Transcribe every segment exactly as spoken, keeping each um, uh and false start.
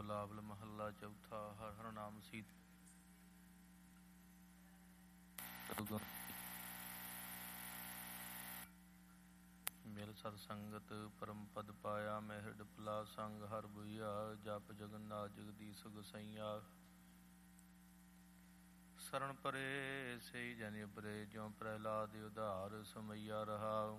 ਬਿਲਾਵਲ ਮਹੱਲਾ ਚੌਥਾ। ਹਰ ਹਰ ਨਾਮ ਸੀਤ ਮਿਲ ਸਤ ਸੰਗਤ ਪਰਮ ਪਦ ਪਾਇਆ। ਮਹਿੜ ਪਲਾ ਸੰਗ ਹਰ ਬੁਈਆ। ਜਪ ਜਗਨਨਾਥ ਜਗਦੀਸ਼ ਗੁਸਈਆ। ਸਰਣ ਪਰੇ ਸਈ ਜਨ ਉਪਰੇ ਜਿਉ ਪ੍ਰਹਿਲਾਦ ਉਧਾਰ ਸਮਈਆ ਰਹਾ।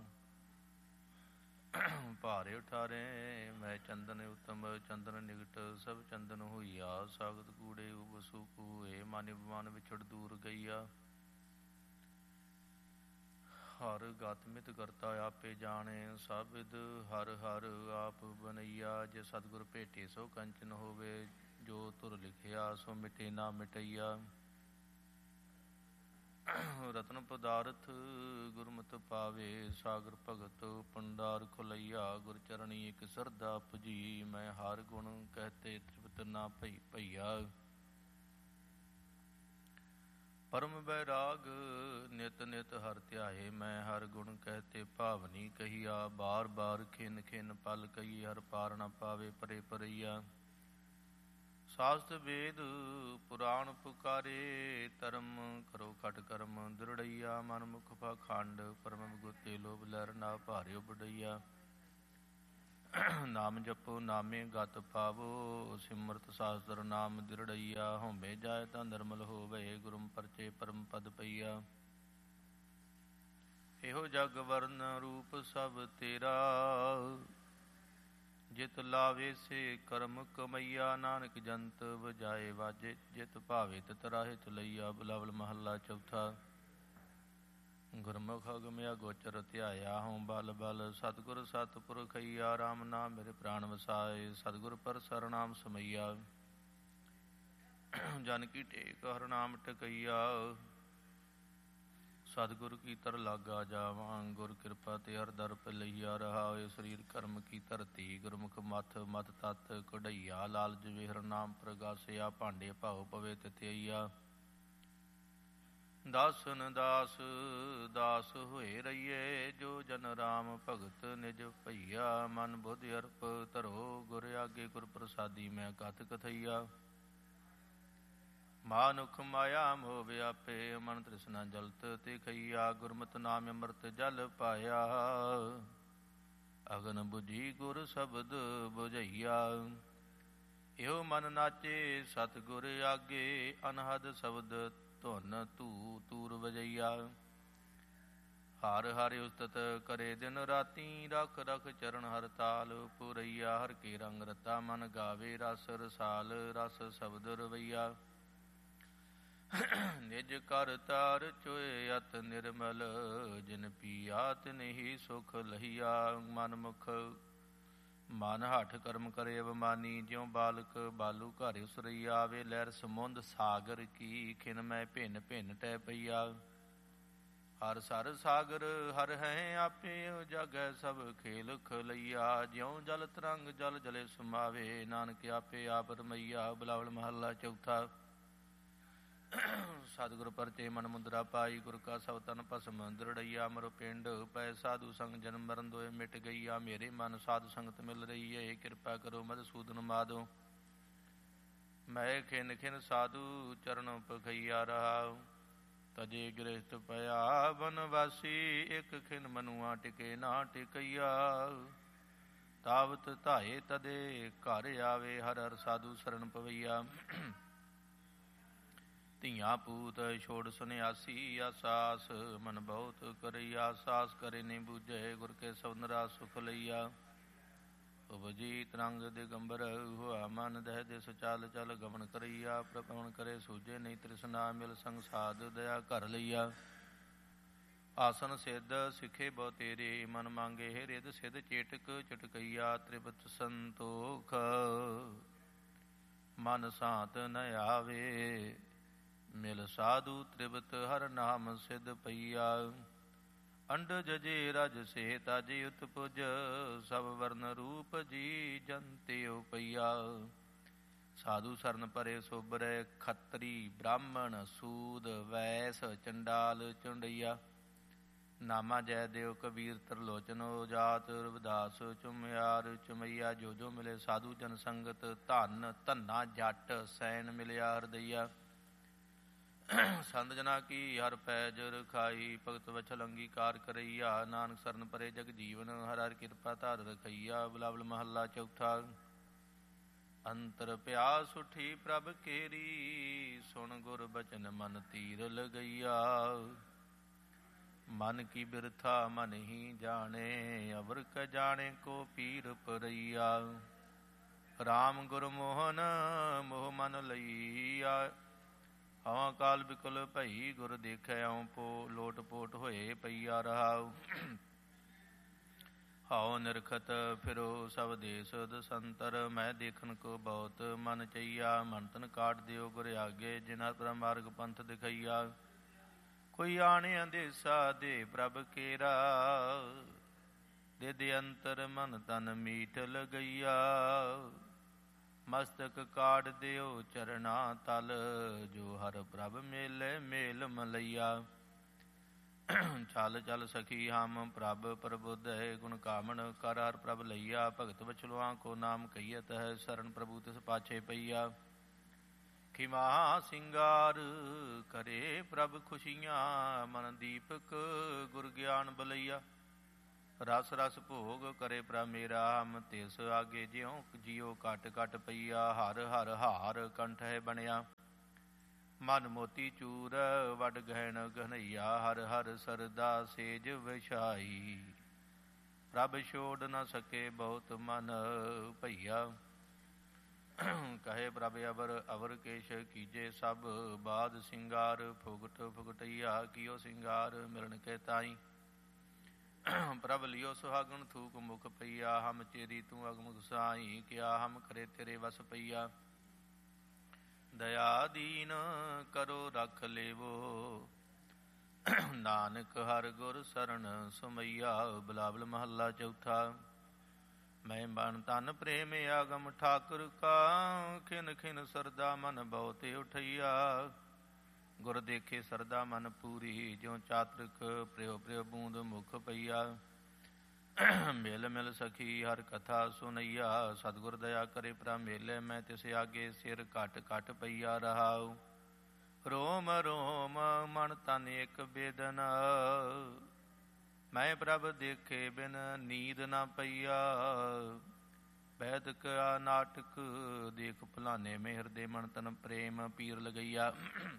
ਭਾਰੇ ਉਠਾਰੇ ਮੈਂ ਚੰਦਨ ਉਤਮ ਚੰਦਨ ਨਿਕਟ ਸਭ ਚੰਦਨ ਹੋਈਆ। ਸਾਗਤ ਕੂੜੇ ਉਬ ਸੁਕੂਏ ਮਨ ਬਿਮਾਨ ਵਿਛੜ ਦੂਰ ਗਈਆ। ਹਰ ਗਤ ਮਿਤ ਕਰਤਾ ਆਪੇ ਜਾਣੇ ਸਭ ਵਿਦ ਹਰ ਹਰ ਆਪ ਬਨਈਆ। ਜੇ ਸਤਿਗੁਰ ਭੇਟੇ ਸੋ ਕੰਚਨ ਹੋਵੇ ਜੋ ਤੁਰ ਲਿਖਿਆ ਸੋ ਮਿਟੇ ਨਾ ਮਿਟਈਆ। ਰਤਨ ਪਦਾਰਥ ਗੁਰਮਤਿ ਪਾਵੇ ਸਾਗਰ ਭਗਤ ਪੰਡਾਰ ਖੁਲਈਆ। ਗੁਰ ਚਰਣੀ ਇਕ ਸਰਦਾ ਪੁਜੀ ਮੈਂ ਹਰ ਗੁਣ ਕਹਤੇ ਤ੍ਰਿਪਤ ਨਾ ਭਈ ਭਈਆ। ਪਰਮ ਬੈਰਾਗ ਨਿਤ ਨਿਤ ਹਰ ਧਿਆਏ ਮੈਂ ਹਰ ਗੁਣ ਕਹਤੇ ਭਾਵਨੀ ਕਹੀਆ। ਬਾਰ ਬਾਰ ਖਿਨ ਖਿਨ ਪਲ ਕਹੀ ਹਰ ਪਾਰ ਨਾ ਪਾਵੇ ਪਰੇ ਪਰਈਆ। ਸਾਸਤ ਵੇਦ ਪੁਰਾਣ ਪੁਕਾਰੇ ਧਰਮ ਕਰੋ ਖਟ ਕਰਮ ਦ੍ਰਿੜਈਆ। ਮਨ ਮੁਖ ਪਾਖੰਡ ਪਰਮ ਗੁਤੇ ਲੋਭ ਲਹਿਰ ਨਾ ਭਾਰਿਓ ਬਡਈਆ। ਨਾਮ ਜਪੋ ਨਾਮੇ ਗਤ ਪਾਵੋ ਸਿਮਰਤ ਸਾਸਤਰ ਨਾਮ ਦ੍ਰਿੜਈਆ। ਹਉਮੈ ਜਾਏ ਤਾਂ ਨਿਰਮਲ ਹੋਵੇ ਗੁਰਮ ਪਰਚੇ ਪਰਮ ਪਦ ਪਈਆ। ਇਹੋ ਜਗ ਵਰਨ ਰੂਪ ਸਭ ਤੇਰਾ ਜਿਤ ਲਾਵੇ ਸੇ ਕਰਮ ਕਮਈਆ। ਨਾਨਕ ਜੰਤ ਵਜਾਏ ਵਾਜੇ ਜਿਤ ਭਾਵੇ ਤਿਤ ਰਾਹੇ ਚਲਈਆ। ਬਿਲਾਵਲ ਮਹੱਲਾ ਚੌਥਾ। ਗੁਰਮੁਖ ਅਗਮਿਆ ਗੋਚਰ ਧਿਆਇਆ ਹਉ ਬਲ ਬਲ ਸਤਿਗੁਰ ਸਤਿਪੁਰਖਈਆ। ਰਾਮ ਨਾਮ ਮੇਰੇ ਪ੍ਰਾਣ ਵਸਾਏ ਸਤਿਗੁਰ ਪਰ ਸਰਨਾਮ ਸਮਈਆ। ਜਨ ਕੀ ਟੇਕ ਹਰ ਨਾਮ ਟਕਈਆ ਸਤਿਗੁਰ ਕੀ ਤਰ ਲਾਗਾ ਜਾਵਾਂ। ਗੁਰ ਕਿਰਪਾ ਤੇ ਹਰ ਦਰ ਪਲਈਆ ਰਹਾਏ। ਸਰੀਰ ਕਰਮ ਕੀ ਧਰਤੀ ਗੁਰਮੁਖ ਮਥ ਮਤ ਤਤ ਕਢਈਆ। ਲਾਲਚ ਵਿਹਰ ਨਾਮ ਪ੍ਰਗਾਸਿਆ ਭਾਂਡੇ ਭਾਉ ਪਵੇ ਤਿਥਈਆ। ਦਾਸਨ ਦਾਸ ਦਾਸ ਹੋਏ ਰਹੀਏ ਜੋ ਜਨ ਰਾਮ ਭਗਤ ਨਿਜ ਭਈਆ। ਮਨ ਬੁੱਧ ਅਰਪ ਧਰੋ ਗੁਰ ਆਗੇ ਗੁਰ ਪ੍ਰਸਾਦੀ ਮੈਂ ਕਥ ਕਥਈਆ। ਮਾਨੁਖ ਮਾਇਆ ਮੋਹ ਵਿਆਪੇ ਮਨ ਤ੍ਰਿਸ਼ਨਾ ਜਲਤ ਤੇ ਖਈਆ। ਗੁਰਮਤਿ ਨਾਮ ਅੰਮ੍ਰਿਤ ਜਲ ਪਾਇਆ ਅਗਨ ਬੁਝੀ ਗੁਰ ਸ਼ਬਦ ਬੁਝਈਆ। ਇਹੋ ਮਨ ਨਾਚੇ ਸਤਿਗੁਰ ਆਗੇ ਅਨਹਦ ਸ਼ਬਦ ਧੁਨ ਧੂ ਤੂਰ ਵਜਈਆ। ਹਰ ਹਰਿ ਉਸਤਤ ਕਰੇ ਦਿਨ ਰਾਤੀ ਰਖ ਰਖ ਚਰਨ ਹਰ ਤਾਲ ਪੁਰਈਆ। ਹਰ ਕੇ ਰੰਗ ਰਤਾ ਮਨ ਗਾਵੇ ਰਸ ਰਸਾਲ ਰਸ ਸ਼ਬਦ ਰਵਈਆ। ਨਿਜ ਕਰ ਤਾਰ ਚੋਏ ਅਤ ਨਿਰਮਲ ਜਿਨ ਪੀਆ ਤਿਨ ਹੀ ਸੁਖ ਲਹੀਆ। ਮਨ ਮੁਖ ਮਨ ਹਠ ਕਰਮ ਕਰੇ ਅਵਮਾਨੀ ਜਿਉ ਬਾਲਕ ਬਾਲੂ ਘਰ ਉਸਰਈਆ। ਆਵੇ ਲਹਿਰ ਸਮੁੰਦ ਸਾਗਰ ਕੀ ਖਿਨ ਮੈਂ ਭਿੰਨ ਭਿੰਨ ਟਹਿ ਪਈਆ। ਹਰ ਸਰ ਸਾਗਰ ਹਰ ਹੈ ਆਪੇ ਜਗੈ ਸਭ ਖੇਲ ਖਲਈਆ। ਜਿਉ ਜਲ ਤਰੰਗ ਜਲ ਜਲੇ ਸਮਾਵੇ ਨਾਨਕ ਆਪੇ ਆਪ ਰਮਈਆ। ਬਿਲਾਵਲ ਮਹੱਲਾ ਚੌਥਾ। ਸਤਿਗੁਰ ਪਰਚੇ ਮਨ ਮੁੰਦਰਾ ਪਾਈ ਗੁਰ ਕਾ ਸਭ ਤਨ ਭਸਮ ਦ੍ਰਿੜਈਆ। ਮਰੋ ਪਿੰਡ ਪੈ ਸਾਧੂ ਸੰਗ ਜਨਮ ਮਰਨ ਦੋਏ ਮਿਟ ਗਈਆ। ਮੇਰੇ ਮਨ ਸਾਧੂ ਸੰਗਤ ਮਿਲ ਰਹੀ ਹੈ ਕਿਰਪਾ ਕਰੋ ਮਧੂਸੂਦਨ ਮਾਧੋ। ਮੈਂ ਖਿਨ ਖਿਨ ਸਾਧੂ ਚਰਨ ਪਖਈਆ ਰਹਾ। ਤਜੇ ਗ੍ਰਹਿਸਤ ਪਿਆ ਬਨਵਾਸੀ ਇਕ ਖਿਨ ਮਨੁਆ ਟਿਕੇ ਨਾ ਟਿਕਈਆ। ਤਾਵਤ ਧਾਏ ਤਦੇ ਘਰ ਆਵੇ ਹਰ ਹਰ ਸਾਧੂ ਸਰਣ ਪਵਈਆ। ਧੀਆਂ ਪੂਤ ਛੋੜ ਸੁਨਿਆਸੀ ਆਸਾਸ ਮਨ ਬਹੁਤ ਕਰਈਆ। ਸਾਸ ਕਰੇ ਨਹੀਂ ਬੂਝੇ ਗੁਰ ਕੇ ਸਵਨਰਾ ਸੁਖ ਲਈਆ। ਉਪਜੀ ਤਰੰਗ ਦਿਗੰਬਰ ਹੋਆ ਮਨ ਦਹਿ ਦਿਸ ਚਲ ਚਲ ਗਮਨ ਕਰਈਆ। ਪ੍ਰਪਵਨ ਕਰੇ ਸੂਝੇ ਨਹੀਂ ਤ੍ਰਿਸ਼ਨਾ ਮਿਲ ਸੰਗ ਸਾਧ ਦਇਆ ਘਰ ਲਈਆ। ਆਸਨ ਸਿੱਧ ਸਿੱਖੇ ਬਹੁ ਤੇਰੇ ਮਨ ਮੰਗੇ ਹੈ ਰਿਦ ਸਿੱਧ ਚੇਟਕ ਚਟਕਈਆ। ਤ੍ਰਿਪਤ ਸੰਤੋਖ ਮਨ ਸਾਤ ਨ ਆਵੇ ਮਿਲ ਸਾਧੂ ਤ੍ਰਿਪਤ ਹਰ ਨਾਮ ਸਿਧ ਪਈਆ। ਅੰਡਜ ਜੇ ਰਜ ਸੇ ਤਾਜੇ ਉਤਪੁਜ ਸਭ ਵਰਨ ਰੂਪ ਜੀ ਜੰਤਿਓ ਪਈਆ। ਸਾਧੂ ਸਰਨ ਪਰੇ ਸੋਬਰੈ ਖੱਤਰੀ ਬ੍ਰਾਹਮਣ ਸੂਦ ਵੈਸ ਚੰਡਾਲ ਚੁੰਡਈਆ। ਨਾਮਾ ਜੈ ਦੇਵ ਕਬੀਰ ਤਰਲੋਚਨੋ ਜਾਤ ਰਵਿਦਾਸ ਚੁਮਿਆਰ ਚੁਮਈਆ ਜੋ ਜੋ ਮਿਲੇ ਸਾਧੂ ਜਨ ਸੰਗਤ ਧਨ ਧੰਨਾ ਜੱਟ ਸੈਨ ਮਿਲਿਆ ਹਰਦਈਆ ਸੰਤ ਜਨਾ ਕੀ ਹਰ ਪੈਜ ਰਖਾਈ ਭਗਤ ਵਛਲ ਅੰਗੀਕਾਰ ਕਰਈਆ ਨਾਨਕ ਸਰਨ ਪਰੇ ਜਗ ਜੀਵਨ ਹਰ ਹਰ ਕਿਰਪਾ ਧਾਰ ਰਖਈਆ ਬਲਾਵਲ ਮਹੱਲਾ ਚੌਥਾ ਅੰਤਰ ਪਿਆਸ ਉਠੀ ਪ੍ਰਭ ਕੇਰੀ ਸੁਣ ਗੁਰ ਬਚਨ ਮਨ ਤੀਰ ਲਗਈਆ ਮਨ ਕੀ ਬਿਰਥਾ ਮਨ ਹੀ ਜਾਣੇ ਅਵਰ ਕ ਜਾਣੇ ਕੋ ਪੀਰ ਪਰਈਆ ਰਾਮ ਗੁਰ ਮੋਹਨ ਮੋਹ ਮਨ ਲਈਆ ਹਉ ਕਾਲ ਬਿਕਲ ਭਈ ਗੁਰ ਦੇਖੈ ਔ ਪੋ ਲੋਟ ਪੋਟ ਹੋਏ ਪਈਆ ਰਹਾਉ ਹਉ ਨਿਰਖਤ ਫਿਰੋ ਸਭ ਦੇਸ ਦਸੰਤਰ ਮੈਂ ਦੇਖਨ ਕੋ ਬਹੁਤ ਮਨ ਚਈਆ ਮਨ ਤਨ ਕਾਟ ਦਿਓ ਗੁਰ ਆਗੇ ਜਿਨਾ ਪਰ ਮਾਰਗ ਪੰਥ ਦਿਖਈਆ ਕੋਈ ਆਣੇ ਅੰਦੇਸਾ ਦੇ ਪ੍ਰਭ ਕੇਰਾ ਦੇ ਦੇ ਅੰਤਰ ਮਨ ਤਨ ਮੀਠ ਲਗਈਆ ਮਸਤਕ ਕਾੜ ਦਿਓ ਚਰਣਾ ਤਲ ਜੋ ਹਰ ਪ੍ਰਭ ਮੇਲੇ ਮੇਲ ਮਲਈਆ ਚਲ ਚਲ ਸਖੀ ਹਮ ਪ੍ਰਭ ਪ੍ਰਬੁੱਧੈ ਗੁਣ ਕਾਮਣ ਕਰ ਹਰ ਪ੍ਰਭ ਲਈਆ ਭਗਤ ਬਚਲੁਆ ਕੋ ਨਾਮ ਕਹੀਅਤ ਹੈ ਸਰਨ ਪ੍ਰਭੂ ਤਿਸ ਪਾਛੇ ਪਈਆ ਖਿਮਾ ਸਿੰਗਾਰ ਕਰੇ ਪ੍ਰਭ ਖੁਸ਼ੀਆਂ ਮਨ ਦੀਪਕ ਗੁਰ ਗਿਆਨ ਬਲਈਆ ਰਸ ਰਸ ਭੋਗ ਕਰੇ ਪ੍ਰਭ ਮੇਰਾ ਹਮ ਤਿਸ ਆਗੇ ਜਿਉ ਜਿਉ ਘਟ ਘਟ ਪਈਆ ਹਰ ਹਰ ਹਾਰ ਕੰਠ ਹੈ ਬਣਿਆ ਮਨ ਮੋਤੀ ਚੂਰ ਵਡ ਗਹਿਣ ਗਨਈਆ ਹਰ ਹਰ ਸਰਦਾ ਸੇਜ ਵਿਛਾਈ ਪ੍ਰਭ ਛੋੜ ਨ ਸਕੇ ਬਹੁਤ ਮਨ ਭਈਆ ਕਹੇ ਪ੍ਰਭ ਅਵਰ ਅਵਰ ਕੇਸ਼ ਕੀਜੇ ਸਭ ਬਾਦ ਸਿੰਗਾਰ ਫੁਗਟ ਫੁਗਟਈਆ ਕੀਓ ਸਿੰਗਾਰ ਮਿਲਣ ਕੇ ਤਾਈ ਪ੍ਰਭ ਲਿਓ ਸੁਹਾਗਣ ਥੂਕ ਮੁਖ ਪਈਆ ਹਮ ਚੇਰੀ ਤੂੰ ਅਗਮ ਗੁਸਾਈ ਕਿਆ ਹਮ ਕਰੇ ਤੇਰੇ ਵਸ ਪਈਆ ਦਇਆ ਦੀਨ ਕਰੋ ਰਖ ਲੇਵੋ ਨਾਨਕ ਹਰ ਗੁਰ ਸਰਣ ਸੁਮਈਆ ਬਲਾਵਲ ਮਹੱਲਾ ਚੌਥਾ ਮੈਂ ਮਨ ਤਨ ਪ੍ਰੇਮ ਆਗਮ ਠਾਕੁਰ ਕਾ ਖਿਨ ਖਿਨ ਸਰਦਾ ਮਨ ਬਹੁਤ ਉਠਈਆ ਗੁਰ ਦੇਖੇ ਸਰਦਾ ਮਨ ਪੂਰੀ ਜਿਉ ਚਾਤ੍ਰਿਕ ਪ੍ਰਿਓ ਪ੍ਰਿਓ ਬੂੰਦ ਮੁਖ ਪਈਆ ਮਿਲ ਮਿਲ ਸਖੀ ਹਰ ਕਥਾ ਸੁਨਈਆ ਸਤਿਗੁਰ ਦਇਆ ਕਰੇ ਪ੍ਰਭ ਮੇਲੇ ਮੈਂ ਤਿਸ ਆਗੇ ਸਿਰ ਘਟ ਘਟ ਪਈਆ ਰਹਾਉ ਰੋਮ ਰੋਮ ਮਨ ਤਨ ਇਕ ਬੇਦਨ ਮੈਂ ਪ੍ਰਭ ਦੇਖੇ ਬਿਨ ਨੀਂਦ ਨਾ ਪਈਆ ਬੈਦਕ ਨਾਟਕ ਦੇਖ ਭੁਲਾਨੇ ਮੇ ਹਿਰਦੇ ਮਨ ਤਨ ਪ੍ਰੇਮ ਪੀਰ ਲਗਈਆ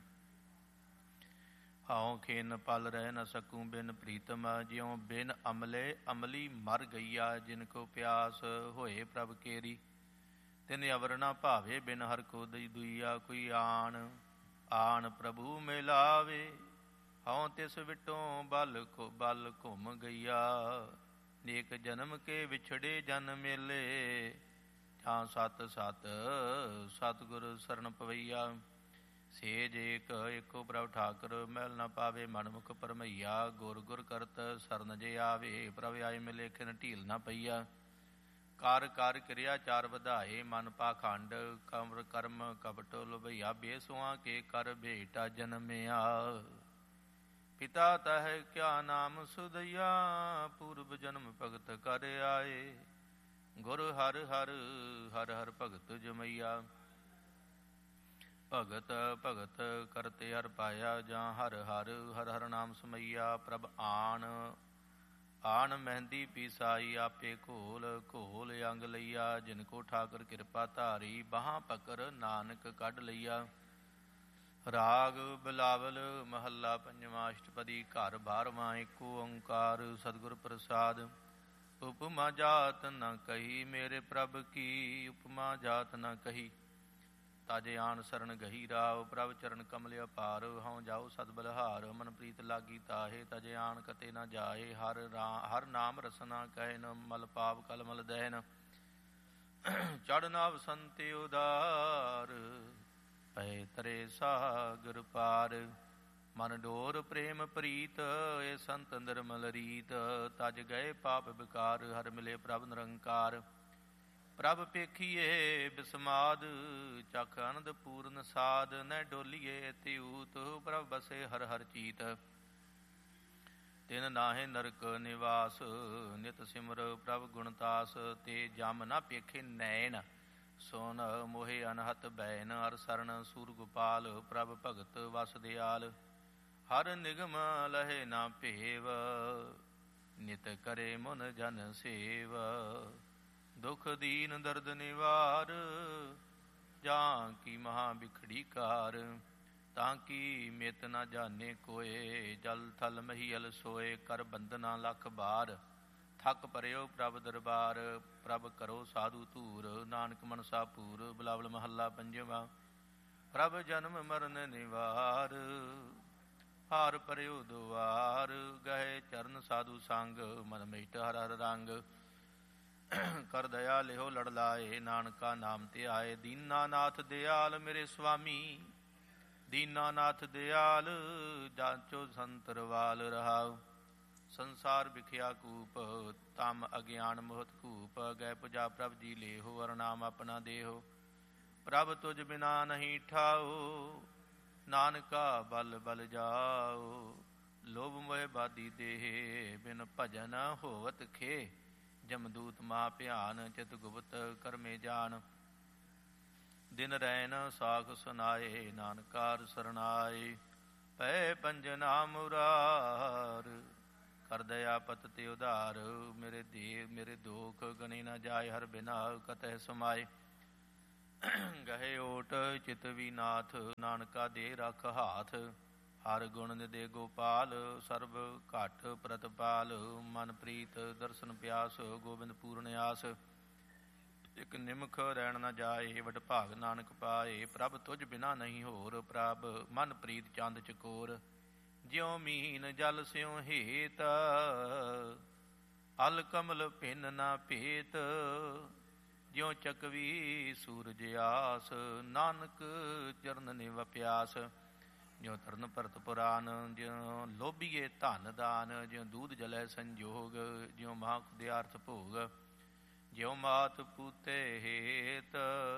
ਹਉ ਖੇਨ ਪਲ ਰਹਿ ਨ ਸਕੂੰ ਬਿਨ ਪ੍ਰੀਤਮ ਜਿਉ ਬਿਨ ਅਮਲੇ ਅਮਲੀ ਮਰ ਗਈਆ ਜਿਨ ਕੋ ਪਿਆਸ ਹੋਏ ਪ੍ਰਭ ਕੇਰੀ ਤਿਨ ਅਵਰ ਨਾ ਭਾਵੇ ਬਿਨ ਹਰ ਕੋ ਦਈ ਦੁਈਆ ਕੋਈ ਆਣ ਆਣ ਪ੍ਰਭੂ ਮਿਲਾਵੇ ਹਉ ਤਿਸ ਵਿਟੋਂ ਬਲ ਕੋ ਬਲ ਘੁੰਮ ਗਈਆ ਨੇਕ ਜਨਮ ਕੇ ਵਿਛੜੇ ਜਨ ਮੇਲੇ ਜਾਂ ਸਤ ਸਤ ਸਤਿਗੁਰ ਸਰਣ ਪਵਈਆ ਸੇਜ ਏਕ ਏਕੋ ਪ੍ਰਭ ਠਾਕੁਰ ਮੈਲ ਨਾ ਪਾਵੇ ਮਨਮੁਖ ਪਰਮਈਆ ਗੁਰ ਗੁਰ ਕਰਤ ਸਰਨ ਜੇ ਆਵੇ ਪ੍ਰਭ ਆਏ ਮਿਲੇ ਖਿਨ ਢੀਲ ਨਾ ਪਈਆ ਕਰ ਕਰ ਕਿਰਿਆ ਚਾਰ ਵਧਾਏ ਮਨ ਪਾਖੰਡ ਕਮਰ ਕਰਮ ਕਪਟ ਲੁਭਈਆ ਬੇਸੁਆ ਕੇ ਕਰ ਭੇਟਾ ਜਨਮਿਆ ਪਿਤਾ ਤਹਿ ਕਿਆ ਨਾਮ ਸੁਦਈਆ ਪੂਰਬ ਜਨਮ ਭਗਤ ਕਰ ਆਏ ਗੁਰ ਹਰ ਹਰ ਹਰ ਹਰ ਭਗਤ ਜਮਈਆ ਭਗਤ ਭਗਤ ਕਰਤੇ ਹਰ ਪਾਇਆ ਜਾਂ ਹਰ ਹਰ ਹਰ ਹਰ ਨਾਮ ਸਮਈਆ ਪ੍ਰਭ ਆਣ ਆਣ ਮਹਿੰਦੀ ਪੀਸਾਈ ਆਪੇ ਘੋਲ ਘੋਲ ਅੰਗ ਲਈਆ ਜਿਨ ਕੋ ਠਾਕੁਰ ਕਿਰਪਾ ਧਾਰੀ ਬਾਹਾਂ ਪਕਰ ਨਾਨਕ ਕੱਢ ਲਈਆ ਰਾਗ ਬਿਲਾਵਲ ਮਹੱਲਾ ਪੰਜਵਾਂ ਅਸ਼ਟਪਦੀ ਘਰ ਬਾਰਵਾਂ ਏਕੋ ਓੰਕਾਰ ਸਤਿਗੁਰ ਪ੍ਰਸਾਦ ਉਪਮਾ ਜਾਤ ਨ ਕਹੀ ਮੇਰੇ ਪ੍ਰਭ ਕੀ ਉਪਮਾ ਜਾਤ ਨ ਕਹੀ ਤਾਜੇ ਆਣ ਸਰਣ ਗਹੀ ਰਾਵ ਪ੍ਰਭ ਚਰਨ ਕਮਲ ਅਪਾਰ ਹਉ ਜਾਉ ਸਦ ਬਲਹਾਰ ਮਨ ਪ੍ਰੀਤ ਲਾਗੀ ਤਾਹੇ ਤਜੇ ਆਣ ਕਤੇ ਨ ਜਾਏ ਹਰ ਹਰ ਨਾਮ ਰਸਨਾ ਕਹਿ ਨ ਮਲ ਪਾਪ ਕਲ ਮਲ ਦਹਿਨ ਚੜ ਨਾਵ ਸੰਤੇ ਉਦਾਰ ਪਏ ਤਰੇ ਸਾਗਰ ਪਾਰ ਮਨ ਡੋਰ ਪ੍ਰੇਮ ਪ੍ਰੀਤ ਏ ਸੰਤ ਨਿਰਮਲ ਰੀਤ ਤਜ ਗਏ ਪਾਪ ਵਿਕਾਰ ਹਰ ਮਿਲੇ ਪ੍ਰਭ ਨਿਰੰਕਾਰ ਪ੍ਰਭ ਪੇਖੀਏ ਬਿਸਮਾਦ ਚਖ ਅਨੰਦ ਪੂਰਨ ਸਾਧ ਨ ਡੋਲੀਏ ਤਿਊਤ ਪ੍ਰਭ ਬਸੇ ਹਰ ਹਰ ਚੀਤ ਤਿਨ ਨਾਹੇ ਨਰਕ ਨਿਵਾਸ, ਨਿਤ ਸਿਮਰ ਪ੍ਰਭ ਗੁਣਤਾਸ। ਤੇ ਜਮ ਨਾ ਪੇਖੇ ਨੈਣ, ਸੋਨ ਮੋਹਿ ਅਨਹਤ ਬੈਨ। ਹਰ ਸਰਣ ਸੂਰ ਗੋਪਾਲ, ਪ੍ਰਭ ਭਗਤ ਵਸ ਦਿਆਲ। ਹਰ ਨਿਗਮ ਲਹੇ ਨਾ ਭੇਵ, ਨਿਤ ਕਰੇ ਮੁਨ ਜਨ ਸੇਵ। ਦੁਖ ਦੀਨ ਦਰਦ ਨਿਵਾਰ, ਜਾਂ ਕੀ ਮਹਾ ਬਿਖੜੀ ਕਾਰ। ਤਾਂ ਕੀ ਮਿਤ ਨਾ ਜਾਣੇ ਕੋਏ, ਜਲ ਥਲ ਮਹੀਲ ਸੋਏ। ਕਰ ਬੰਦਨਾ ਲੱਖ ਬਾਰ, ਥੱਕ ਪਰਿਓ ਪ੍ਰਭ ਦਰਬਾਰ। ਪ੍ਰਭ ਕਰੋ ਸਾਧੂ ਧੂਰ, ਨਾਨਕ ਮਨਸਾ ਪੂਰ। ਬਿਲਾਵਲ ਮਹੱਲਾ ਪੰਜਵਾਂ। ਪ੍ਰਭ ਜਨਮ ਮਰਨ ਨਿਵਾਰ, ਹਾਰ ਪਰਿਓ ਦੁਆਰ। ਗਏ ਚਰਨ ਸਾਧੂ ਸੰਗ, ਮਨ ਮਿਟ ਹਰ ਹਰ ਰੰਗ। ਕਰ ਦਇਆ ਲਿਓ ਲੜ ਲਾਏ, ਨਾਨਕਾ ਨਾਮ ਤੇ ਆਏ। ਦੀਨਾਨਾਥ ਦਿਆਲ ਮੇਰੇ ਸੁਆਮੀ, ਦੀਨਾਨਾਥ ਦਿਆਲ। ਜਾਂਚੋ ਸੰਤਰਵਾਲ ਰਹਾਉ, ਸੰਸਾਰ ਵਿਖਿਆ ਕੂਪ। ਤਮ ਅਗਿਆਨ ਮੋਹਤ ਕੂਪ, ਗਏ ਪੁਜਾ ਪ੍ਰਭ ਜੀ ਲੇਹੋ। ਹਰ ਨਾਮ ਆਪਣਾ ਦੇਹੋ, ਪ੍ਰਭ ਤੁਝ ਬਿਨਾ ਨਹੀਂ ਠਾਓ। ਨਾਨਕਾ ਬਲ ਬਲ ਜਾਓ, ਲੋਭ ਮੋਹ ਬਾਦੀ ਦੇਹ। ਬਿਨ ਭਜਨ ਹੋਵਤ ਖੇ, ਜਮਦੂਤ ਮਹਾ ਭਿਆਨ। ਚਿਤ ਗੁਪਤ ਕਰਮੇ ਜਾਨ, ਦਿਨ ਰੈਨ ਸਾਖ ਸੁਨਾਏ। ਨਾਨਕਾਰ ਸਰਨਾਏ, ਪੈ ਪੰਜਨਾ ਮੁਰਾਰ। ਕਰ ਦਇਆ ਪਤ ਤੇ ਉਧਾਰ, ਮੇਰੇ ਦੇਵ ਮੇਰੇ ਦੋਖ। ਗਣੇ ਨਾ ਜਾਏ ਹਰ ਬਿਨਾ, ਕਤਹਿ ਸਮਾਏ। ਗਹੇ ਓਟ ਚਿਤ ਵੀ ਨਾਥ, ਨਾਨਕਾ ਦੇ ਰੱਖ ਹਾਥ। ਹਰ ਗੁਣ ਦੇ ਗੋਪਾਲ, ਸਰਬ ਘਟ ਪ੍ਰਤਪਾਲ। ਮਨ ਪ੍ਰੀਤ ਦਰਸ਼ਨ ਪਿਆਸ, ਗੋਬਿੰਦ ਪੂਰਨ ਆਸ। ਇਕ ਨਿਮਖ ਰਹਿਣ ਨਾ ਜਾਏ, ਵਡ ਭਾਗ ਨਾਨਕ ਪਾਏ। ਪ੍ਰਭ ਤੁਝ ਬਿਨਾ ਨਹੀਂ ਹੋਰ, ਪ੍ਰਭ ਮਨ ਪ੍ਰੀਤ ਚੰਦ ਚਕੋਰ। ਜਿਉ ਮੀਨ ਜਲ ਸਿਉ ਹੇਤ, ਅਲ ਕਮਲ ਭਿੰਨ ਨਾ ਭੇਤ। ਜਿਉ ਚਕਵੀ ਸੂਰਜ ਆਸ, ਨਾਨਕ ਚਰਨ ਨਿਵ ਪਿਆਸ। ਜਿਉ ਤਰਨ ਭਰਤ ਪੁਰਾਨ, ਜਿਉ ਲੋਭੀਏ ਧਨ ਦਾਨ। ਜਿਉ ਦੂਧ ਜਲੈ ਸੰਜੋਗ, ਜਿਉ ਮਹਾ ਖੁਦਿਆਰਥ ਭੋਗ। ਜਿਉ ਮਾਤ ਪੂਤੇ ਹੇਤ,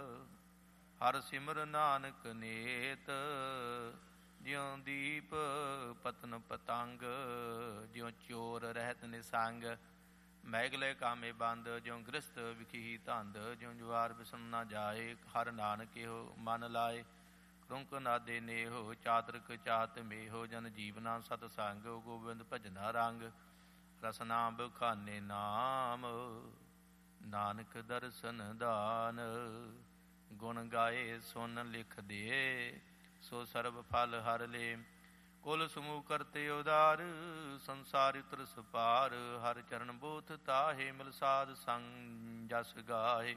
ਹਰ ਸਿਮਰ ਨਾਨਕ ਨੇਤ। ਜਿਉ ਦੀਪ ਪਤਨ ਪਤੰਗ, ਜਿਉ ਚੋਰ ਰਹਿਤ ਨਿਸੰਗ। ਮੈਗਲੇ ਕਾਮੇ ਬੰਦ, ਜਿਉ ਗ੍ਰਸਤ ਵਿਖੀ ਧੰਦ। ਜਿਉ ਜੁਆਰ ਬਿਸਣ ਨਾ ਜਾਏ, ਹਰ ਨਾਨਕ ਇਹੋ ਮਨ ਲਾਏ। ਕੁੰਕ ਨਾਦੇ ਨੇਹੋ, ਚਾਤਰਿਕ ਚਾਤ ਮੇਹੋ। ਜਨ ਜੀਵਨਾ ਸਤ ਸੰਗ, ਗੋਬਿੰਦ ਭਜਨਾ ਰੰਗ। ਰਸਨਾ ਬਖਾਨੇ ਨਾਮ, ਨਾਨਕ ਦਰਸ਼ਨ ਦਾਨ। ਗੁਣ ਗਾਏ ਸੁਨ ਲਿਖ ਦੇ, ਸੋ ਸਰਬ ਫਲ ਹਰ ਲੇ। ਕੁਲ ਸਮੂਹ ਕਰਤੇ ਉਦਾਰ, ਸੰਸਾਰ ਉਤਰ ਸਪਾਰ। ਹਰ ਚਰਨ ਬੋਥ ਤਾਹੇ, ਮਿਲ ਸਾਧ ਸੰਗ ਜਸ ਗਾਏ।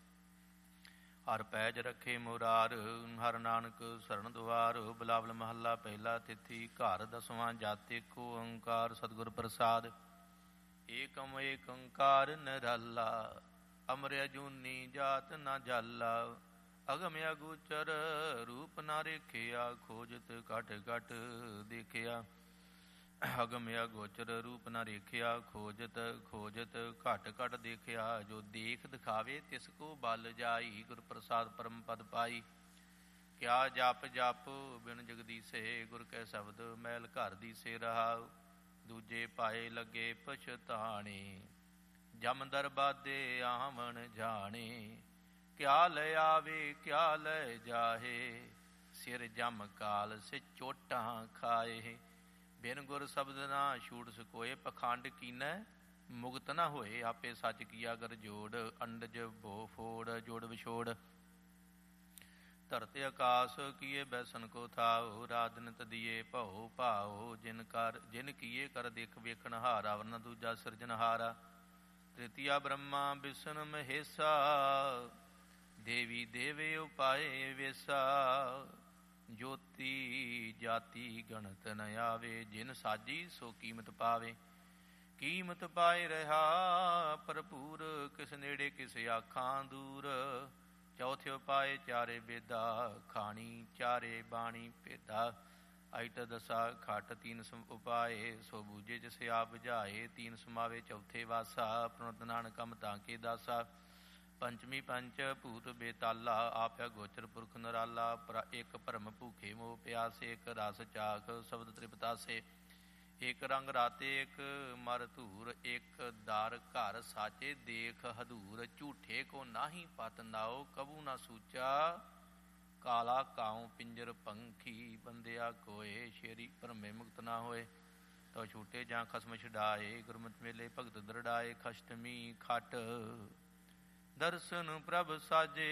ਹਰ ਪੈਜ ਰੱਖੇ ਮੁਰਾਰ, ਹਰ ਨਾਨਕ ਸਰਣ ਦੁਆਰ। ਬਿਲਾਵਲ ਮਹੱਲਾ ਪਹਿਲਾ। ਤਿਥੀ ਘਰ ਦਸਵਾਂ। ਜਾਤੇ ਕੋ ਓੰਕਾਰ ਸਤਿਗੁਰ ਪ੍ਰਸਾਦ। ਏਕਮ ਏਕ ਓੰਕਾਰ ਨਿਰਾਲਾ, ਅਮਰ ਅਜੂਨੀ ਜਾਤ ਨਾ ਜਾਲਾ। ਅਗਮ ਅਗੋਚਰ ਰੂਪ ਨਾ ਰੇਖਿਆ, ਖੋਜਤ ਘਟ ਘਟ ਦੇਖਿਆ। ਅਗਮ ਅਗੋਚਰ ਰੂਪ ਨਾ ਰੇਖਿਆ, ਖੋਜਤ ਖੋਜਤ ਘਟ ਘਟ ਦੇਖਿਆ। ਜੋ ਦੇਖ ਦਿਖਾਵੇ ਤਿਸ ਕੋ ਬਲ ਜਾਈ, ਗੁਰ ਪ੍ਰਸਾਦ ਪਰਮ ਪਦ ਪਾਈ। ਕਿਆ ਜਪ ਜਪ ਬਿਨ ਜਗਦੀਸੇ, ਗੁਰ ਕੈ ਸ਼ਬਦ ਮੈਲ ਘਰ ਦੀਸੇ। ਰਹਾਉ ਦੂਜੇ ਪਾਏ ਲੱਗੇ ਪਛਤਾਣੇ, ਜਮ ਦਰਬਾਦੇ ਆਵਣ ਜਾਣੇ। ਕਿਆ ਲੈ ਆਵੇ ਕਿਆ ਲੈ ਜਾਹੇ, ਸਿਰ ਜਮ ਕਾਲ ਸੇ ਚੋਟਾਂ ਖਾਏ। ਬਿਨ ਗੁਰ ਸ਼ਬਦ ਨਾ ਛੂਟ ਸਕੋਏ, ਪਖੰਡ ਕੀਨੈ ਮੁਕਤ ਨਾ ਹੋਏ। ਆਪੇ ਸੱਚ ਕੀਆ ਕਰ ਜੋੜ, ਅੰਡਜ ਭੋ ਫੋੜ ਜੋੜ ਵਿਛੋੜ। ਧਰਤ ਆਕਾਸ ਕੀਏ ਬੈਸਨ ਕੋ ਥਾਉ, ਰਾਜਨ ਤਦੀਏ ਭਉ ਭਾਉ। ਜਿਨ ਕਰ ਜਿਨ ਕੀਏ ਕਰ ਦੇਖ ਵੇਖਣ ਹਾਰਾ, ਵਰਨਾ ਦੂਜਾ ਸਿਰਜਨਹਾਰਾ। ਤ੍ਰਿਤੀਆ ਬ੍ਰਹਮਾ ਵਿਸ਼ਨ ਮਹੇਸਾ, ਦੇਵੀ ਦੇਵੇ ਉਪਾਏ ਵੇਸਾ। ਜੋਤੀ ਜਾਤੀ ਗਣਤ ਨ ਆਵੇ, ਜਿਨ ਸਾਜੀ ਸੋ ਕੀਮਤ ਪਾਵੇ। ਕੀਮਤ ਪਾਏ ਰਹਾ ਭਰਪੂਰ, ਕਿਸ ਨੇੜੇ ਕਿਸ ਆਖਾਂ ਦੂਰ। ਚੌਥੇ ਉਪਾਏ ਚਾਰੇ ਬੇਦਾ, ਖਾਣੀ ਚਾਰੇ ਬਾਣੀ ਭੇਦਾ। ਅਇਟ ਦਸਾ ਖਟ ਤੀਨ ਉਪਾਏ, ਸੋ ਬੂਝੇ ਜਿਸ ਆਪ ਬੁਝਾਏ। ਤੀਨ ਸਮਾਵੇ ਚੌਥੇ ਵਾਸਾ, ਪ੍ਰਣਤ ਨਾਨਕ ਕਮ ਤਾਂ ਕੇ ਦਾਸਾ। ਪੰਚਮੀ ਪੰਚ ਭੂਤ ਬੇਤਾਲਾ, ਆਪਿਆ ਗੋਚਰ ਪੁਰਖ ਨਰਾਲਾ। ਪਰ ਇੱਕ ਭਰਮ ਭੂਖੇ ਮੋਹ ਪਿਆਸੇ, ਇੱਕ ਰਸ ਚਾਖ ਸ਼ਬਦ ਤ੍ਰਿਪਤਾਸੇ। ਇਕ ਰੰਗ ਰਾਤੇ ਇਕ ਮਰ ਧੂਰ, ਇਕ ਦਰ ਘਰ ਸਾਚੇ ਦੇਖ ਹਦੂਰ। ਝੂਠੇ ਕੋ ਨਾਹੀ ਪਤ ਨਾਓ, ਕਬੂ ਨਾ ਸੂਚਾ ਕਾਲਾ ਕਾਉ ਪਿੰਜਰ ਪੰਖੀ। ਬੰਦਿਆ ਕੋਏ ਸ਼ੇਰੀ ਭਰਮੇ ਮੁਕਤ ਨਾ ਹੋਏ, ਤੋ ਛੂਟੇ ਜਾਂ ਖਸਮ ਛਡਾਏ। ਗੁਰਮਤਿ ਮੇਲੇ ਭਗਤ ਦਰੜਾਏ, ਖਸ਼ਟਮੀ ਖਟ ਦਰਸ਼ਨ ਪ੍ਰਭ ਸਾਜੇ।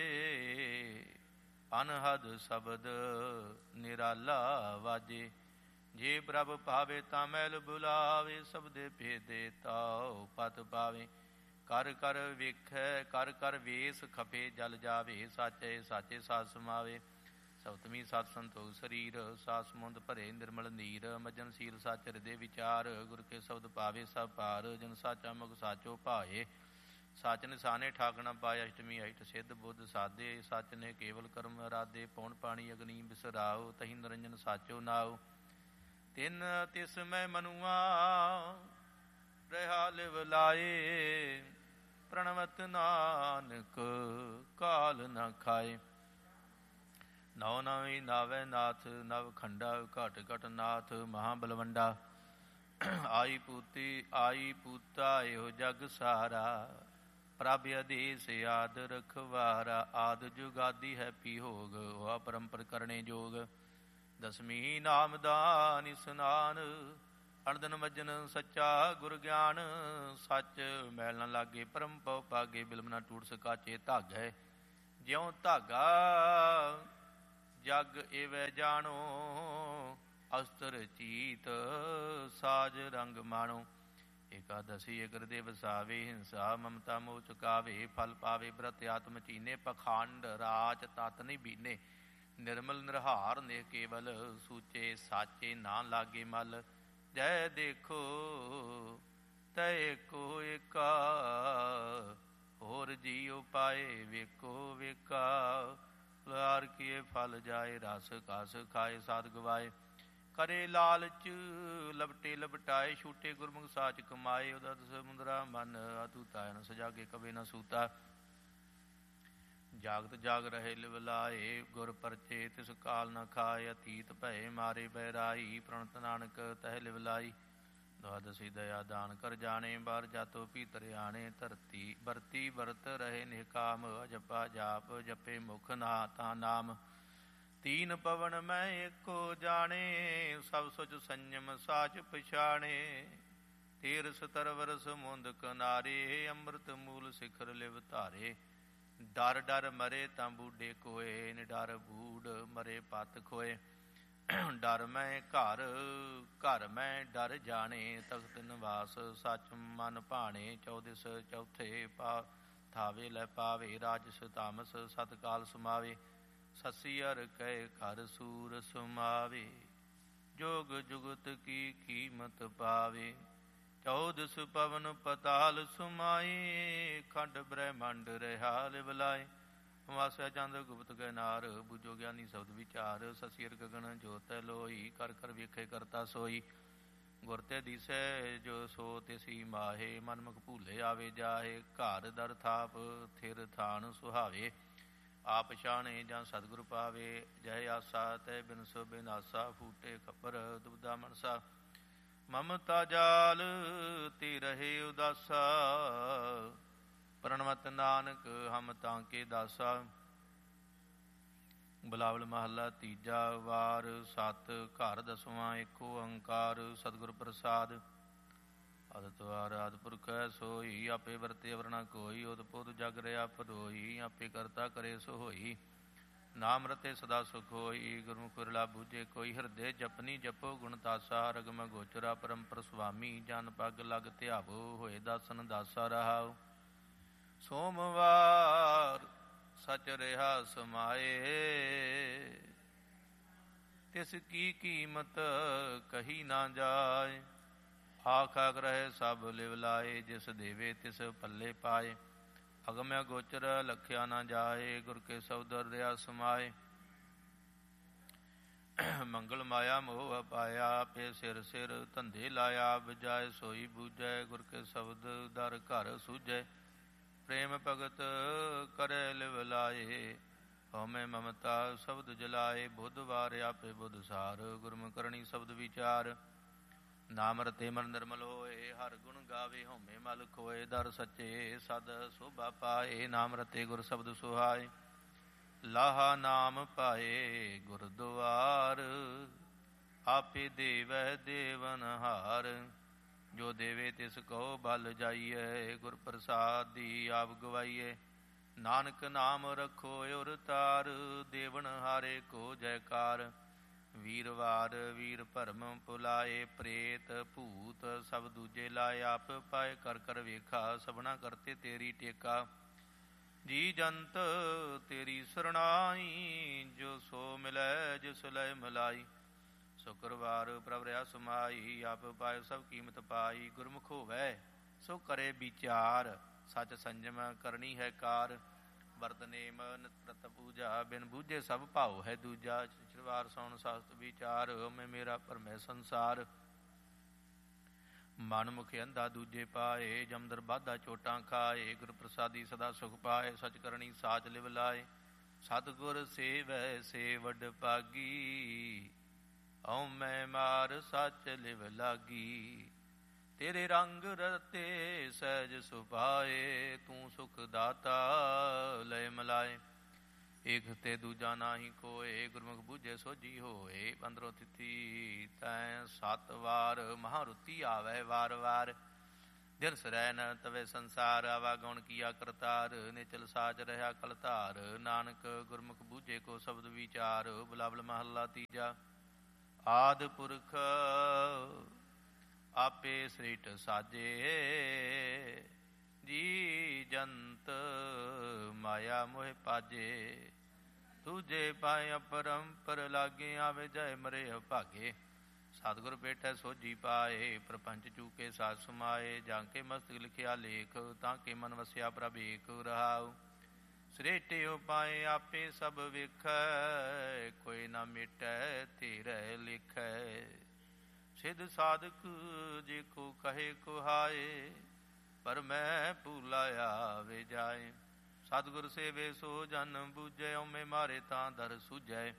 ਅਨਹਦ ਸ਼ਬਦ ਨਿਰਾਲਾ ਵਾਜੇ, ਜੇ ਪ੍ਰਭ ਭਾਵੇ ਤਾਂ ਮੈਲ ਬੁਲਾਵੇ। ਸਬਦੇ ਭੇਦੇ ਤਾਉ ਪਤ ਪਾਵੇ, ਕਰ ਕਰ ਵੇਖੈ ਕਰ ਕਰ ਵੇਸ ਖਪੇ ਜਲ ਜਾਵੇ। ਸਾਚੇ ਸਾਚੇ ਸਾਧ ਸਮਾਵੇ, ਸਪਤਮੀ ਸਤ ਸੰਤੋਖ ਸਰੀਰ। ਸਾਧ ਸਮੁੰਦ ਭਰੇ ਨਿਰਮਲ ਨੀਰ, ਮਜਨ ਸੀਲ ਸਚ ਹਿਰਦੇ ਵਿਚਾਰ। ਗੁਰ ਕੇ ਸ਼ਬਦ ਪਾਵੇ ਸਭ ਪਾਰ, ਜਨ ਸਾਚਾ ਮੁਖ ਸਾਚੋ ਭਾਏ। ਸਚ ਨਿਸ਼ਾਨੇ ਠਾਕ ਨ ਪਾਏ, ਅਸ਼ਟਮੀ ਅਸ਼ਟ ਸਿੱਧ ਬੁੱਧ ਸਾਧੇ। ਸਚ ਨੇ ਕੇਵਲ ਕਰਮ ਅਰਾਧੇ, ਪੌਣ ਪਾਣੀ ਅਗਨੀ ਬਿਸਰਾਓ। ਤਹੀਂ ਨਿਰੰਜਨ ਸਾਚੋ ਨਾਉ, ਤਿਨ ਤਿਸ ਮੈਂ ਮਨੁਆ ਰਹਾ ਲਿਵ ਲਾਏ। ਪ੍ਰਣਵਤ ਨਾਨਕ ਕਾਲ ਨ ਖਾਏ, ਨੌ ਨਵੀ ਨਾਵੈ ਨਾਥ। ਨਵ ਖੰਡਾ ਘਟ ਘਟ ਨਾਥ ਮਹਾਬਲਵੰਡਾ। ਆਈ ਪੂਤੀ ਆਈ ਪੂਤਾ ਇਹੋ ਜਗ ਸਾਰਾ, ਪ੍ਰਭ ਆਦੇਸ ਆਦ ਰਖਵਾਰਾ। ਆਦ ਜੁਗਾਦੀ ਹੈ ਪੀਹੋਗ, ਹੋਆ ਪਰੰਪਰ ਕਰਨੇ ਜੋਗ। ਦਸਮੀ ਨਾਮਦਾਨ ਇਸਨਾਨ, ਅਣਦਨ ਵਜਨ ਸੱਚਾ ਗੁਰ ਗਿਆਨ। ਸੱਚ ਮੈਲ ਨ ਲਾਗੇ ਪਰਮ ਪਉ ਪਾਗੇ, ਬਿਲਮ ਨਾ ਟੂਟ ਸਕਾਚੇ ਧਾਗੈ। ਜਿਉ ਧਾਗਾ ਜਗ ਏਵੈ ਜਾਣੋ, ਅਸਤਰ ਚੀਤ ਸਾਜ ਰੰਗ ਮਾਣੋ। ਏਕਾਦਸੀ ਹਿਰਦੇ ਵਸਾਵੇ, ਹਿੰਸਾ ਮਮਤਾ ਮੋਹ ਚੁਕਾਵੇ। ਫਲ ਪਾਵੇ ਬ੍ਰਤ ਆਤਮ ਚੀਨੇ, ਪਖੰਡ ਰਾਚ ਤਤ ਨਹੀਂ ਬੀਨੇ। ਨਿਰਮਲ ਨਿਰਹਾਰ ਨੇ ਕੇਵਲ, ਸੂਚੇ ਸਾਚੇ ਨਾ ਲਾਗੇ ਮਲ। ਜੈ ਦੇਖੋ ਤੈ ਕੋ ਏਕਾ, ਹੋਰ ਜੀਉ ਪਾਏ ਵੇਖੋ ਵੇਖਾ। ਲਾਰ ਕੀਏ ਫਲ ਜਾਏ, ਰਸ ਕਸ ਖਾਏ ਸਾਧ ਗਵਾਏ। ਕਰੇ ਲਾਲਚ ਲਪਟੇ ਲਪਟਾਏ, ਛੂਟੇ ਗੁਰਮੁਖ ਸਾਚ ਕਮਾਏ। ਉਹਦਾ ਸਮੁੰਦਰਾ ਮਨ ਅਤੂਤਾ, ਨ ਸਜਾਗੇ ਕਵੇ ਨਾ ਸੂਤਾ। ਜਾਗਤ ਜਾਗ ਰਹੇ ਲਿਵ ਲਾਏ, ਗੁਰ ਪਰਚੇ ਤਿਸ ਕਾਲ ਨ ਖਾਏ। ਅਤੀਤ ਭਏ ਮਾਰੇ ਬਹਿਰਾਈ, ਪ੍ਰਣਤ ਨਾਨਕ ਤਹਿ ਲਿਵ ਲਾਈ। ਦੁਆਦਸੀ ਦਇਆ ਦਾਨ ਕਰ ਜਾਣੇ, ਬਾਹਰ ਜਾਤੋ ਭੀਤਰ ਆਣੇ। ਧਰਤੀ ਵਰਤੀ ਵਰਤ ਰਹੇ ਨਿਹਕਾਮ, ਜਪਾ ਜਾਪ ਜਪੇ ਮੁਖ ਨਾ ਤਾ ਨਾਮ। ਤੀਨ ਪਵਨ ਮੈਂ ਏਕੋ ਜਾਣੇ, ਸਭ ਸੁਚ ਸੰਜਮ ਸਾਚ ਪਛਾਣੇ। ਤੀਰਸ ਤਰਵਰ ਸਮੁੰਦ ਕਿਨਾਰੇ, ਅੰਮ੍ਰਿਤ ਮੂਲ ਸਿਖਰ ਲਿਵ ਧਾਰੇ। ਡਰ ਡਰ ਮਰੇ ਤਾਂ ਬੂਢੇ ਕੋਏ, ਨਿਡਰ ਬੂਢ ਮਰੇ ਪਤ ਖੋਏ। ਡਰ ਮੈਂ ਘਰ ਘਰ ਮੈਂ ਡਰ ਜਾਣੇ, ਤਖਤ ਨਿਵਾਸ ਸੱਚ ਮਨ ਭਾਣੇ। ਚੌਦਿਸ ਚੌਥੇ ਪਾ ਥਾਵੇ ਲੈ ਪਾਵੇ, ਰਾਜਸ ਤਾਮਸ ਸਤ ਕਾਲ ਸਮਾਵੇ। ਸਸੀ ਅਰ ਕਹਿ ਘਰ ਸੂਰ ਸਮਾਵੇ, ਜੋਗ ਜੁਗਤ ਕੀ ਕੀਮਤ ਪਾਵੇ। ਚੌਦਸ ਪਵਨ ਪਤਾਲ ਸੁਮਾਏ, ਖੰਡ ਬ੍ਰਹਮੰਡ ਰਿਹਾ ਲਿਵ ਲਾਏ। ਵਾਸਿਆ ਚੰਦ ਗੁਪਤ ਗੈਨਾਰ, ਬੁਝੋ ਗਿਆਨੀ ਸ਼ਬਦ ਵਿਚਾਰ। ਸਸੀਰ ਗਗਨ ਜੋਤ ਲੋਈ, ਕਰ ਕਰ ਵੇਖੇ ਕਰਤਾ ਸੋਈ। ਗੁਰ ਤੇ ਦੀਸੈ ਜੋ ਸੋ ਤਿਸੀ ਮਾਹੇ, ਮਨਮੁਖ ਭੂਲੇ ਆਵੇ ਜਾਹੇ। ਘਰ ਦਰ ਥਾਪ ਥਿਰ ਥਾਨ ਸੁਹਾਵੇ, ਆਪ ਛਾਣੇ ਜਾਂ ਸਤਿਗੁਰ ਪਾਵੇ। ਜੈ ਆਸਾ ਤੈ ਬਿਨਸ ਬਿਨਾਸਾ, ਫੂਟੇ ਖੱਪਰ ਦੁਬਦਾ ਮਨਸਾ। ਮਮਤਾ ਜਾਲ ਤੇ ਰਹੇ ਉਦਾਸਾ, ਪ੍ਰਣਵਤ ਨਾਨਕ ਹਮ ਤਾਂ ਕੇ ਦਾਸਾ। ਬਿਲਾਵਲ ਮਹੱਲਾ ਤੀਜਾ। ਵਾਰ ਸਤ ਘਰ ਦਸਵਾਂ, ਏਕੋ ਓੰਕਾਰ ਸਤਿਗੁਰ ਪ੍ਰਸਾਦ। ਆਦਿ ਵਾਰ ਆਦਿ ਪੁਰਖ ਹੈ ਸੋਈ, ਆਪੇ ਵਰਤੇ ਅਵਰ ਨਾ ਕੋਈ। ਉਦ ਪੁਦ ਜਗ ਰਿਹਾ ਪਰੋਈ, ਆਪੇ ਕਰਤਾ ਕਰੇ ਸੋ ਹੋਈ। ਨਾਮ ਰਤੇ ਸਦਾ ਸੁਖ ਹੋਈ, ਗੁਰਮੁਖ ਵਿਰਲਾ ਬੂਝੇ ਕੋਈ। ਹਿਰਦੇ ਜਪਨੀ ਜਪੋ ਗੁਣ ਤਾਸਾ, ਰਗਮ ਗੋਚਰਾ ਪਰੰਪਰ ਸੁਆਮੀ। ਜਨ ਪੱਗ ਲਗ ਧਿਆਵੋ, ਹੋਏ ਦਾਸਨ ਦਾਸਾ ਰਹਾਉ। ਸੋਮਵਾਰ ਸਚ ਰਿਹਾ ਸਮਾਏ, ਤਿਸ ਕੀ ਕੀਮਤ ਕਹੀ ਨਾ ਜਾਏ। ਆਖ ਆਖ ਰਹੇ ਸਭ ਲਿਵ ਲਾਏ, ਜਿਸ ਦੇਵੇ ਤਿਸ ਪੱਲੇ ਪਾਏ। ਅਗਮਿਆ ਗੋਚਰ ਲਖਿਆ ਨਾ ਜਾਏ, ਗੁਰ ਕੇ ਸ਼ਬਦ ਰਿਹਾ ਸਮਾਏ। ਮੰਗਲ ਮਾਇਆ ਮੋਹ ਪਾਇਆ, ਆਪੇ ਸਿਰ ਸਿਰ ਧੰਦੇ ਲਾਇਆ। ਬਜਾਏ ਸੋਈ ਬੂਝੈ, ਗੁਰ ਕੇ ਸ਼ਬਦ ਦਰ ਘਰ ਸੂਝੈ। ਪ੍ਰੇਮ ਭਗਤ ਕਰੇ ਲਿਵ ਲਾਏ, ਹਉਮੈ ਮਮਤਾ ਸ਼ਬਦ ਜਲਾਏ। ਬੁੱਧ ਵਾਰ ਆਪੇ ਬੁੱਧ ਸਾਰ, ਗੁਰਮੁਖ ਕਰਨੀ ਸ਼ਬਦ ਵਿਚਾਰ। ਨਾਮ ਰਤੇ ਮਨ ਨਿਰਮਲ ਹੋਏ, ਹਰ ਗੁਣ ਗਾਵੇ ਹਉਮੈ ਮਲ ਖੋਏ। ਦਰ ਸੱਚੇ ਸਦ ਸੋਭਾ ਪਾਏ, ਨਾਮ ਰਤੇ ਗੁਰ ਸ਼ਬਦ ਸੁਹਾਏ। ਲਾਹਾ ਨਾਮ ਪਾਏ ਗੁਰਦੁਆਰ, ਆਪੇ ਦੇਵੈ ਦੇਵਨਹਾਰ। ਜੋ ਦੇਵੇ ਤਿਸ ਕੋ ਬਲ ਜਾਈਐ, ਗੁਰ ਪ੍ਰਸਾਦੀ ਆਪ ਗਵਾਈਐ। ਨਾਨਕ ਨਾਮ ਰਖੋ ਉਰ ਤਾਰ, ਦੇਵਨ ਹਾਰੇ ਕੋ ਜੈਕਾਰ। ਵੀਰਵਾਰ ਵੀਰ ਭਰਮ ਭੁਲਾਏ, ਪ੍ਰੇਤ ਭੂਤ ਸਭ ਦੂਜੇ ਲਾਏ। ਆਪ ਪਾਏ ਕਰ ਕਰ ਵੇਖਾ, ਸਭਨਾ ਕਰਤੇ ਤੇਰੀ ਟੇਕਾ। ਜੀ ਜੰਤ ਤੇਰੀ ਸਰਣਾਈ, ਜੋ ਸੋ ਮਿਲੈ ਜਿਸ ਲੈ ਮਿਲਾਈ। ਸ਼ੁਕਰਵਾਰ ਪ੍ਰਭ ਰਿਆ ਸਮਾਈ, ਆਪ ਪਾਏ ਸਭ ਕੀਮਤ ਪਾਈ। ਗੁਰਮੁਖ ਹੋਵੈ ਸੋ ਕਰੇ ਵਿਚਾਰ, ਸਚ ਸੰਜਮ ਕਰਨੀ ਹੈ ਕਾਰ। ਵਰਤ ਨੇਮ ਨਿਤ ਪ੍ਰਤ ਪੂਜਾ, ਬਿਨ ਬੂਝੇ ਸਭ ਭਾਉ ਹੈ ਦੂਜਾ। ਸ਼ੁਕਰਵਾਰ ਸੌਣ ਸਾਸਤ ਵਿਚਾਰ, ਮੈਂ ਮੇਰਾ ਭਰਮੈ ਸੰਸਾਰ। ਮਨ ਮੁਖ ਅੰਧਾ ਦੂਜੇ ਪਾਏ, ਜਮਦਰ ਬਾਧਾ ਚੋਟਾਂ ਖਾਏ। ਗੁਰ ਪ੍ਰਸਾਦੀ ਸਦਾ ਸੁਖ ਪਾਏ, ਸਚ ਕਰਨੀ ਸਾਚ ਲਿਵ ਲਾਏ। ਸਤਿਗੁਰ ਸੇਵੈ ਸੇ ਵਡ ਭਾਗੀ, ਓ ਮੈਂ ਮਾਰ ਸੱਚ ਲਿਵ ਲਾਗੀ। ਤੇਰੇ ਰੰਗ ਰਤੇ ਸਹਿਜ ਸੁਭਾਏ, ਤੂੰ ਸੁਖ ਦਾਤਾ ਲੈ ਮਲਾਏ। ਇਕ ਤੇ ਦੂਜਾ ਨਾਹੀ ਕੋਏ, ਗੁਰਮੁਖ ਬੂਝੇ ਸੋਝੀ ਹੋਏ। ਅੰਦਰੋਂ ਤਿਥੀ ਤੈਂ ਸੱਤ ਵਾਰ, ਮਹਾਰੁਤੀ ਆਵੈ ਵਾਰ ਵਾਰ। ਦਿਨ ਸਰੈ ਨ ਤਵੇ ਸੰਸਾਰ, ਆਵਾਗੁਣ ਕੀਆ ਕਰਤਾਰ। ਨਿਚਲ ਸਾਚ ਰਹਾ ਕਲਧਾਰ, ਨਾਨਕ ਗੁਰਮੁਖ ਬੂਝੇ ਕੋ ਸ਼ਬਦ ਵਿਚਾਰ। ਬਿਲਾਵਲ ਮਹੱਲਾ ਤੀਜਾ। ਆਦਿ ਪੁਰਖ ਆਪੇ ਸ੍ਰਿਟ ਸਾਜੇ, ਜੀ ਜੰਤ ਮਾਇਆ ਮੋਹਿ ਪਾਜੇ। ਦੂਜੇ ਪਾਏ ਅਪਰੰਪਰ ਲਾਗੇ, ਆਵੇ ਜਾਏ ਮਰੇ ਅਭਾਗੇ। ਸਤਿਗੁਰ ਬੈਠੈ ਸੋਝੀ ਪਾਏ, ਪ੍ਰਪੰਚ ਚੂਕੇ ਸਾਧ ਸਮਾਏ। ਜਾਂ ਕੇ ਮਸਤਕ ਲਿਖਿਆ ਲੇਖ, ਤਾਂ ਕੇ ਮਨ ਵਸਿਆ ਪ੍ਰਭ ਏਕ ਰਹਾਉ। ਸ੍ਰੇਟਿਉ ਪਾਏ ਆਪੇ ਸਭ ਵੇਖੈ, ਕੋਈ ਨਾ ਮਿਟੈ ਤੇਰੇ ਲਿਖੈ। ਸਿੱਧ ਸਾਧਕ ਜੇ ਕੋ ਕਹੇ ਕੁਹਾਏ, ਪਰ ਮੈਂ ਭੁਲਾਇਆ ਵੇ ਜਾਏ। ਸਤਿਗੁਰ ਸੇਵੇ ਸੋ ਜਨ ਬੂਝੈ, ਓਮੇ ਮਾਰੇ ਤਾਂ ਦਰ ਸੂਝੈ।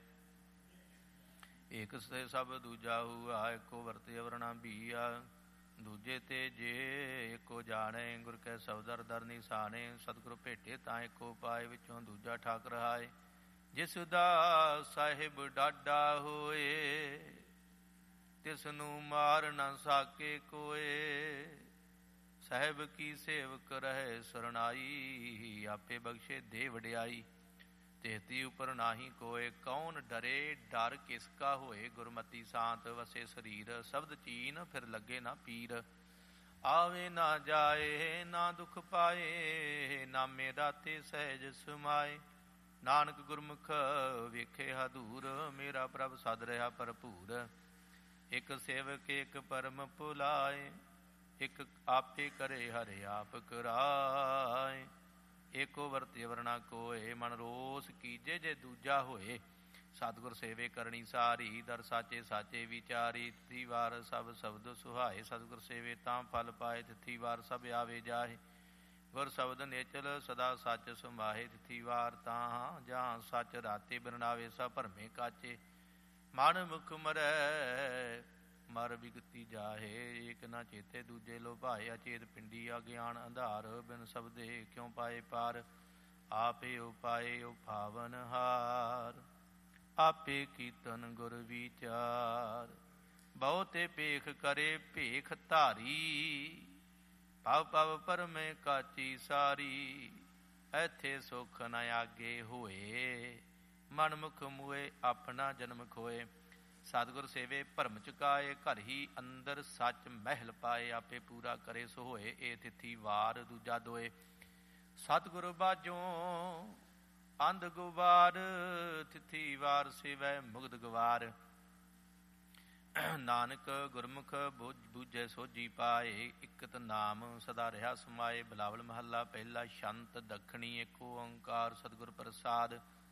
ਏਕ ਸੇ ਸਭ ਦੂਜਾ ਹੁਆ, ਏਕੋ ਵਰਤਿ ਵਰਣਾ ਬੀਆ। ਦੂਜੇ ਤੇ ਜੇ ਏਕੋ ਜਾਣੇ, ਗੁਰ ਕੈ ਸ਼ਬਦ ਦਰ ਦਰ ਨਿਸ਼ਾਨੇ। ਸਤਿਗੁਰ ਭੇਟੇ ਤਾਂ ਏਕੋ ਪਾਏ, ਵਿੱਚੋਂ ਦੂਜਾ ਠਾਕ ਰਹਾਏ। ਜਿਸ ਦਾ ਸਾਹਿਬ ਡਾਢਾ ਹੋਏ, ਤਿਸ ਨੂੰ ਮਾਰ ਨਾ ਸਾਕੇ ਕੋਏ। ਸਾਹਿਬ ਕੀ ਸੇਵਕ ਰਹੇ ਸਰਣਾਈ, ਆਪੇ ਬਖਸ਼ੇ ਦੇ ਵਡਿਆਈ। ਤੇਤੀ ਉਪਰ ਨਾਹੀ ਕੋਏ, ਕੌਣ ਡਰੇ ਡਰ ਕਿਸ ਕਾ ਹੋਏ। ਗੁਰਮਤੀ ਸ਼ਾਂਤ ਵਸੇ ਸਰੀਰ, ਸ਼ਬਦ ਚੀਨ ਫਿਰ ਲੱਗੇ ਨਾ ਪੀਰ। ਆਵੇ ਨਾ ਜਾਏ ਨਾ ਦੁਖ ਪਾਏ, ਨਾਮੇ ਦਾਤੇ ਸਹਿਜ ਸਮਾਏ। ਨਾਨਕ ਗੁਰਮੁਖ ਵੇਖੇ ਹਦੂਰ, ਮੇਰਾ ਪ੍ਰਭ ਸਦ ਰਿਹਾ ਭਰਪੂਰ। ਇਕ ਸੇਵਕ ਇਕ ਪਰਮ ਭੁਲਾਏ, ਇਕ ਆਪੇ ਕਰੇ ਹਰਿ ਆਪ ਕਰਾਏ। ਏਕੋ ਵਰਤਿ ਵਰਣਾ ਕੋਏ, ਮਨ ਰੋਸ ਕੀਜੇ ਜੇ ਦੂਜਾ ਹੋਏ। ਸਤਿਗੁਰ ਸੇਵੇ ਕਰਨੀ ਸਾਰੀ, ਦਰ ਸਾਚੇ ਸਾਚੇ ਵਿਚਾਰੀ। ਤਿਥੀ ਵਾਰ ਸਭ ਸ਼ਬਦ ਸੁਹਾਏ, ਸਤਿਗੁਰ ਸੇਵੇ ਤਾਂ ਫਲ ਪਾਏ। ਤਿਥੀ ਵਾਰ ਸਭ ਆਵੇ ਜਾਏ, ਗੁਰ ਸ਼ਬਦ ਨੇਚਲ ਸਦਾ ਸੱਚ ਸਮਾਹੇ। ਤਿਥੀ ਵਾਰ ਤਾਂ ਜਾਂ ਸੱਚ ਰਾਤੇ, ਬਿਰਨਾਵੇ ਸਭ ਭਰਮੇ ਕਾਚੇ। ਮਨ ਮੁਖ ਮਰੈ ਮਰ ਵਿਗਤੀ ਜਾਹੇ, ਏਕ ਨਾ ਚੇਤੇ ਦੂਜੇ ਲੋਭਾਏ। ਅਚੇਤ ਪਿੰਡੀ ਅਗਿਆਨ ਅੰਧਾਰ, ਬਿਨ ਸ਼ਬਦੇ ਕਿਉ ਪਾਏ ਪਾਰ। ਆਪੇ ਉਪਾਏ ਉਪਾਵਨ ਹਾਰ, ਆਪੇ ਕੀਰਤਨ ਗੁਰ ਵਿਚਾਰ। ਬਹੁਤੇ ਭੇਖ ਕਰੇ ਭੇਖ ਧਾਰੀ, ਭਵ ਭਵ ਭਰਮੇ ਕਾਚੀ ਸਾਰੀ। ਐਥੇ ਸੁਖ ਨ ਆਗੇ ਹੋਏ, ਮਨ ਮੁਖ ਮੁਏ ਆਪਣਾ ਜਨਮ ਖੋਏ। ਸਤਿਗੁਰ ਸੇਵੇ ਭਰਮ ਚੁਕਾਏ, ਘਰ ਹੀ ਅੰਦਰ ਸੱਚ ਮਹਿਲ ਪਾਏ। ਆਪੇ ਪੂਰਾ ਕਰੇ ਸੋ ਹੋਏ, ਇਹ ਤਿਥੀ ਵਾਰ ਦੂਜਾ ਦੋਏ। ਸਤਿਗੁਰ ਬਾਝੋਂ ਅੰਧ ਗੁਵਾਰ, ਤਿਥੀ ਵਾਰ ਸੇਵੈ ਮੁਗਧ ਗਵਾਰ। ਨਾਨਕ ਗੁਰਮੁਖ ਬੂਝੈ ਸੋਝੀ ਪਾਏ, ਇਕਤ ਨਾਮ ਸਦਾ ਰਿਹਾ ਸਮਾਏ। ਬਿਲਾਵਲ ਮਹੱਲਾ ਪਹਿਲਾ। ਛੰਤ ਦੱਖਣੀ ਏਕ ਓੰਕਾਰ, ਸਤਿਗੁਰ ਪ੍ਰਸਾਦ।